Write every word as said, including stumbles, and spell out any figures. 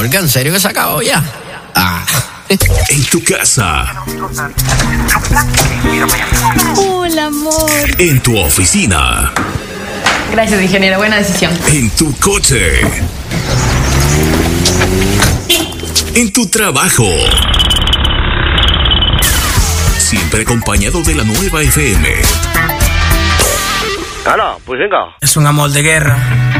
¿Por qué? ¿En serio que se acabó ya? Ah. En tu casa. Hola, amor. En tu oficina. Gracias, ingeniero. Buena decisión. En tu coche. En tu trabajo. Siempre acompañado de la nueva F M. Hala, pues venga. Es un amor de guerra.